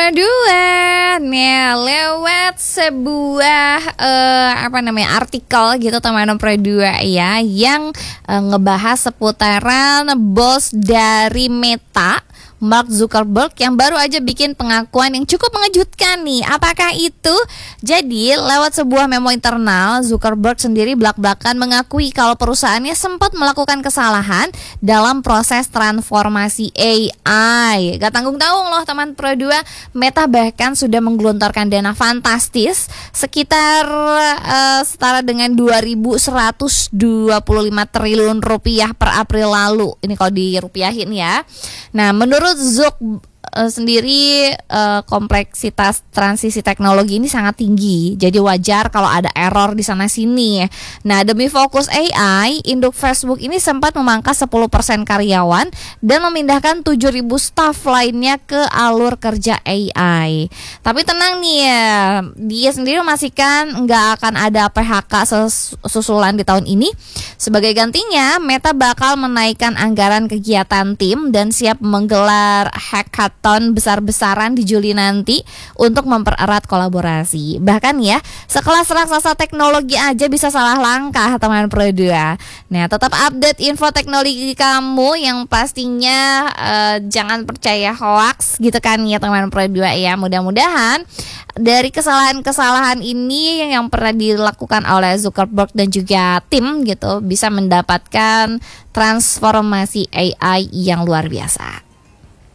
Pro 2. Nah, lewat sebuah artikel gitu teman-teman Pro 2 ya, yang ngebahas seputaran bos dari Meta, Mark Zuckerberg, yang baru aja bikin pengakuan yang cukup mengejutkan nih. Apakah itu? Jadi lewat sebuah memo internal, Zuckerberg sendiri belak-belakan mengakui kalau perusahaannya sempat melakukan kesalahan dalam proses transformasi AI. Gak tanggung-tanggung loh teman Pro 2. Meta bahkan sudah menggelontorkan dana fantastis sekitar setara dengan 2.125 triliun rupiah per April lalu. Ini kalau dirupiahin ya. Nah, menurut Zuk sendiri kompleksitas transisi teknologi ini sangat tinggi, jadi wajar kalau ada error di sana sini. Nah, demi fokus AI, induk Facebook ini sempat memangkas 10% karyawan dan memindahkan 7.000 staf lainnya ke alur kerja AI. Tapi tenang nih ya, dia sendiri memastikan nggak akan ada PHK susulan di tahun ini. Sebagai gantinya, Meta bakal menaikkan anggaran kegiatan tim dan siap menggelar hackathon besar-besaran di Juli nanti untuk mempererat kolaborasi. Bahkan ya, sekelas raksasa teknologi aja bisa salah langkah teman Pro 2. Nah, tetap update info teknologi kamu yang pastinya jangan percaya hoax gitu kan ya teman Pro 2 ya. Mudah-mudahan dari kesalahan-kesalahan ini yang pernah dilakukan oleh Zuckerberg dan juga tim gitu bisa mendapatkan transformasi AI yang luar biasa.